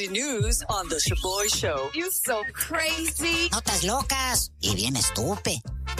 ABC News on The Shaboy Show. You so crazy. Notas locas y bien estúpido.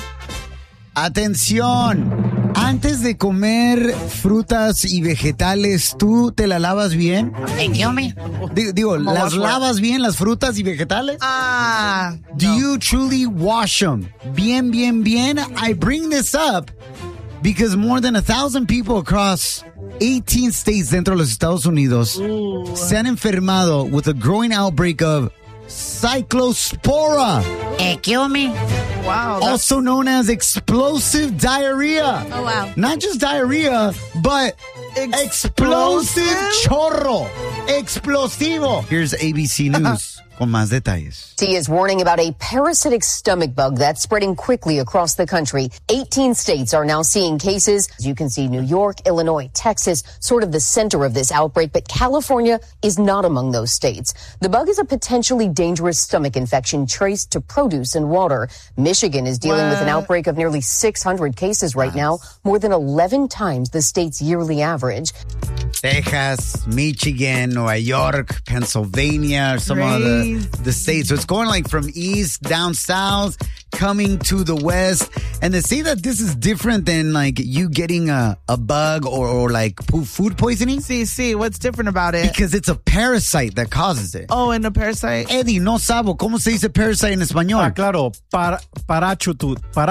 Atención, antes de comer frutas y vegetales, ¿tú te la lavas bien? ¿En qué, hombre? Digo, ¿las lavas bien las frutas y vegetales? Do you truly wash them? Bien, bien, bien. I bring this up because more than 1,000 people across 18 states dentro de los Estados Unidos se han enfermado with a growing outbreak of cyclospora. ¿Qué, hombre? Wow. Also known as explosive diarrhea. Oh, wow. Not just diarrhea, but explosive chorro. Explosivo. Here's ABC News con más detalles. CDC is warning about a parasitic stomach bug that's spreading quickly across the country. 18 states are now seeing cases. As you can see, New York, Illinois, Texas, sort of the center of this outbreak, but California is not among those states. The bug is a potentially dangerous stomach infection traced to produce and water. Michigan is dealing with an outbreak of nearly 600 cases right now, more than 11 times the state's yearly average. Texas, Michigan, New York, Pennsylvania, some of the states. So it's going like from east down south, coming to the west. And they say that this is different than like you getting a bug or like food poisoning. Sí, what's different about it? Because it's a parasite that causes it. Oh, and a parasite? Eddie, no sabo. ¿Cómo se dice parasite en español? Claro. Parachute.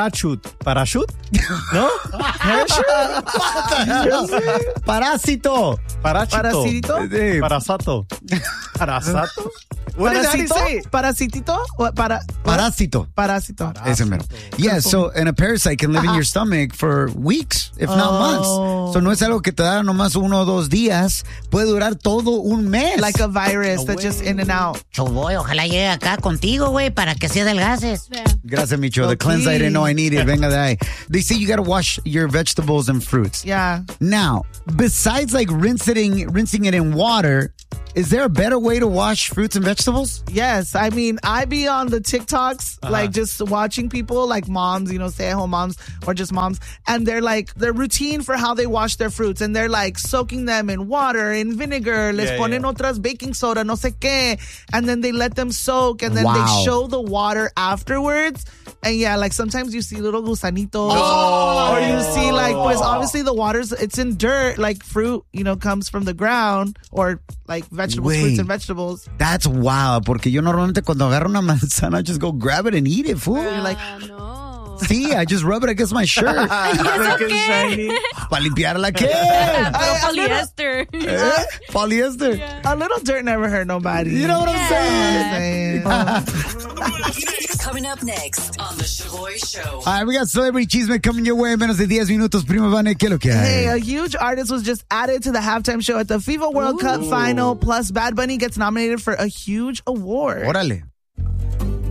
¿No? Parásito. Parasito? Parasato. Parasato? What did he say? Parasitito? Parásito. Parásito. Ese mero. Yeah, so, and a parasite can live in your stomach for weeks, if not months. So no es algo que te da nomás 1 o 2 días. Puede durar todo un mes. Like a virus that's just in and out. Choboy, ojalá llegue acá contigo, güey, para que sea adelgaces. Gracias, Micho. The cleanse I didn't know I needed. Venga de ahí. They say you got to wash your vegetables and fruits. Yeah. Now, besides like rinsing it in water, is there a better way to wash fruits and vegetables? Yes. I mean, I be on the TikToks, like just watching people, like moms, stay-at-home moms or just moms. And they're like, their routine for how they wash their fruits. And they're like soaking them in water, in vinegar. Les ponen otras baking soda, no sé qué. And then they let them soak. And then they show the water afterwards. And yeah, like sometimes you see little gusanitos. Or you see like, pues obviously the water's, it's in dirt. Like fruit, comes from the ground. Or like vegetables, fruits and vegetables. That's wild. Porque yo normalmente cuando agarro una manzana, I just go grab it and eat it, fool. You're like, no. See, I just rub it against my shirt. Para limpiarla, ¿qué? Polyester. Polyester. A little dirt never hurt nobody. You know what I'm saying? Coming up next on The Shaboy Show. All right, we got Celebrity Chisme coming your way en menos de 10 minutos. Prima Vane, ¿qué es lo que hay? Hey, a huge artist was just added to the halftime show at the FIFA World Cup final. Plus, Bad Bunny gets nominated for a huge award. Órale.